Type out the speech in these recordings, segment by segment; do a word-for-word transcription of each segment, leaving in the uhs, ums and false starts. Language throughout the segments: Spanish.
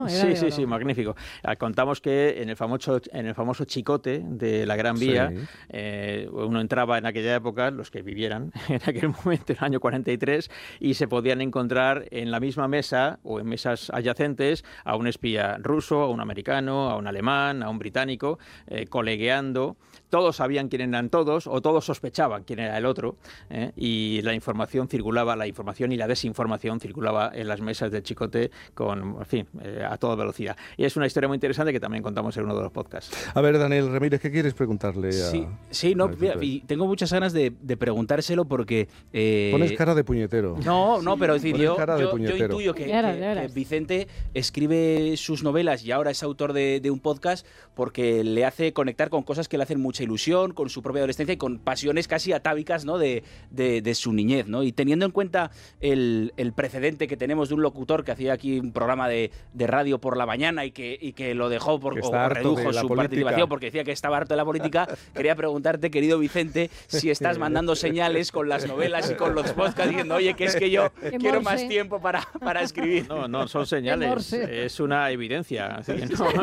Sí, sí, sí, magnífico. Contamos que en el famoso, en el famoso Chicote de la Gran Vía, sí. eh, uno entraba en aquella época, los que vivieran en aquel momento, en el año cuarenta y tres, y se podían encontrar en la misma mesa o en mesas adyacentes a un espía ruso, a un americano, a un alemán, a un británico, eh, colegueando. Todos sabían quién eran todos, o todos sospechaban quién era el otro, eh, y la información circulaba, la información y la desinformación circulaba en las mesas del Chicote con, en fin, eh, a toda velocidad. Y es una historia muy interesante que también contamos en uno de los podcasts. A ver, Daniel Ramírez, ¿qué quieres preguntarle? A, sí, sí, no, mira, y tengo muchas ganas de, de preguntárselo porque... Eh, Pones cara de puñetero. No, no, pero es decir, yo, yo, yo intuyo que, Claro, que, claro. que Vicente escribe sus novelas y ahora es autor de, de un podcast porque le hace conectar con cosas que le hacen mucha ilusión, con su propia adolescencia y con pasiones casi atávicas, ¿no?, de, de, de su niñez, ¿no? Y teniendo en cuenta el, el precedente que tenemos de un locutor que hacía aquí un programa de, de radio por la mañana y que, y que lo dejó por, o redujo su participación porque decía que estaba harto de la política, quería preguntarte, querido Vicente, si estás mandando señales con las novelas y con los podcasts diciendo, oye, que es que yo quiero más tiempo para, para escribir. No, no, son señales, es una evidencia. Así que no.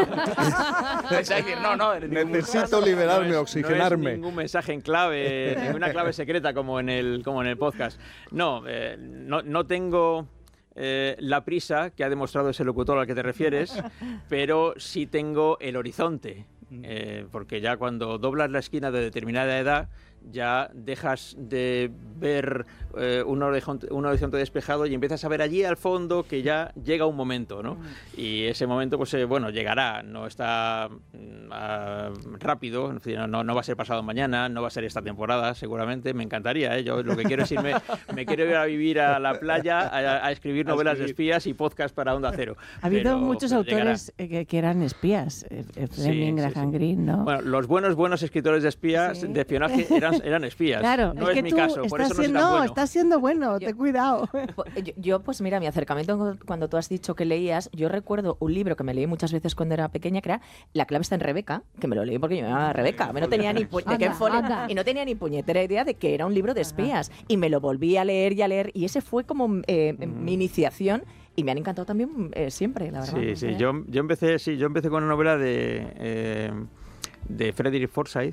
Es decir, no, no, necesito liberarme, no es, oxigenarme. No es ningún mensaje en clave, ninguna clave secreta como en el, como en el podcast. No, eh, no, no tengo... Eh, la prisa que ha demostrado ese locutor al que te refieres, pero sí tengo el horizonte, eh, porque ya cuando doblas la esquina de determinada edad ya dejas de ver eh, un, horizonte, un horizonte despejado y empiezas a ver allí al fondo que ya llega un momento, ¿no? Y ese momento, pues eh, bueno, llegará, no está uh, rápido, no, no va a ser pasado mañana, no va a ser esta temporada, seguramente, me encantaría, ¿eh? Yo lo que quiero es irme, me quiero ir a vivir a la playa, a, a escribir novelas a escribir. de espías y podcast para Onda Cero. Ha habido pero, muchos pero autores que, que eran espías, Fleming, sí, Graham sí, sí. Greene, ¿no? Bueno, los buenos, buenos escritores de espías, sí. de espionaje, eran eran espías. Claro, no es, es que mi tú caso, por eso no siendo, soy tan bueno. Estás siendo bueno, yo, ten cuidado. Yo, yo, pues mira, mi acercamiento cuando tú has dicho que leías, yo recuerdo un libro que me leí muchas veces cuando era pequeña, que era La clave está en Rebeca, que me lo leí porque yo me llamaba Rebeca, me no tenía ni pu- de qué fue, y no tenía ni puñetera idea de que era un libro de espías, y me lo volví a leer y a leer, y ese fue como eh, mm. mi iniciación. Y me han encantado también eh, siempre, la verdad. Sí, sí. Yo, yo empecé, sí, yo empecé con una novela de, eh, de Frederick Forsyth,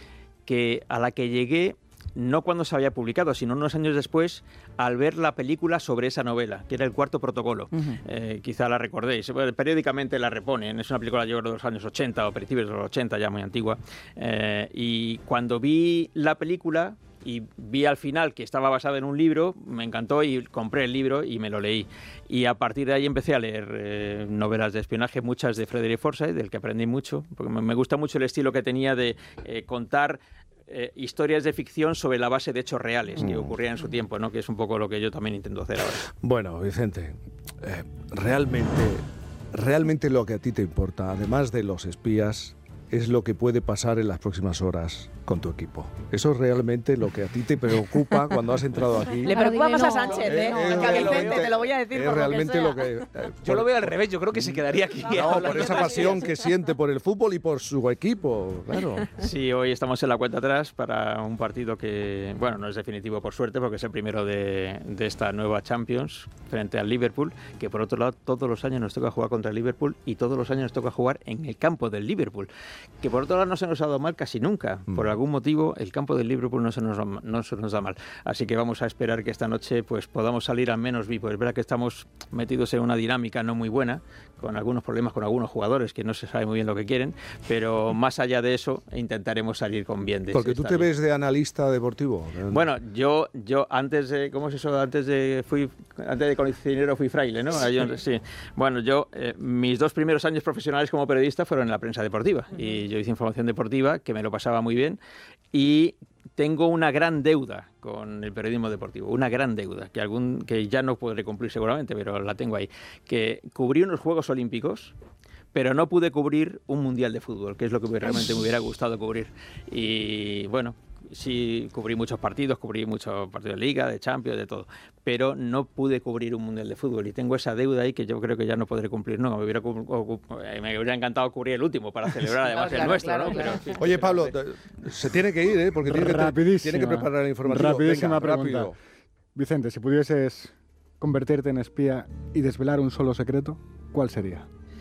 que a la que llegué no cuando se había publicado, sino unos años después, al ver la película sobre esa novela, que era El cuarto protocolo. Uh-huh. Eh, quizá la recordéis. Periódicamente la reponen. Es una película, yo creo, de los años ochenta o principios de los ochenta, ya muy antigua. Eh, y cuando vi la película y vi al final que estaba basada en un libro, me encantó y compré el libro y me lo leí. Y a partir de ahí empecé a leer eh, novelas de espionaje, muchas de Frederick Forsyth, del que aprendí mucho, porque me, me gusta mucho el estilo que tenía de eh, contar eh, historias de ficción sobre la base de hechos reales que ocurrían en su tiempo, ¿no? Que es un poco lo que yo también intento hacer ahora. Bueno, Vicente, eh, realmente, realmente lo que a ti te importa, además de los espías, es lo que puede pasar en las próximas horas con tu equipo. Eso es realmente lo que a ti te preocupa cuando has entrado aquí. Le preocupa más a Sánchez, ¿eh? Eh, eh, que a Vicente, te lo voy a decir es por realmente lo que sea. lo que... Eh, yo lo veo al revés, yo creo que se quedaría aquí. No, por esa pasión que siente por el fútbol y por su equipo, claro. Sí, hoy estamos en la cuenta atrás para un partido que, bueno, no es definitivo por suerte, porque es el primero de, de esta nueva Champions frente al Liverpool, que por otro lado todos los años nos toca jugar contra el Liverpool y todos los años nos toca jugar en el campo del Liverpool, que por otro lado no se nos ha dado mal casi nunca. Mm. Por algún motivo el campo del Liverpool no se nos, no se nos da mal. Así que vamos a esperar que esta noche pues podamos salir al menos vivos. Es verdad que estamos metidos en una dinámica no muy buena, con algunos problemas con algunos jugadores que no se sabe muy bien lo que quieren, pero más allá de eso intentaremos salir con bien de Porque tú te ves de analista deportivo. Bueno, yo yo antes de ¿cómo es eso? Antes de fui antes de cocinero fui fraile, ¿no? Sí. Yo, sí. Bueno, yo eh, mis dos primeros años profesionales como periodista fueron en la prensa deportiva uh-huh. y yo hice información deportiva que me lo pasaba muy bien y tengo una gran deuda con el periodismo deportivo, una gran deuda, que algún que ya no podré cumplir seguramente, pero la tengo ahí, que cubrí unos Juegos Olímpicos, pero no pude cubrir un Mundial de Fútbol, que es lo que realmente me hubiera gustado cubrir. Y bueno, sí cubrí muchos partidos, cubrí muchos partidos de Liga, de Champions, de todo, pero no pude cubrir un Mundial de Fútbol y tengo esa deuda ahí que yo creo que ya no podré cumplir. No, me hubiera, me hubiera encantado cubrir el último para celebrar además claro, el nuestro, claro, ¿no? Claro. Pero, Oye, Pablo, se tiene que ir, ¿eh? Porque tiene que, tiene que preparar la información. Rapidísima Venga, pregunta. rápido. Vicente, si pudieses convertirte en espía y desvelar un solo secreto, ¿cuál sería?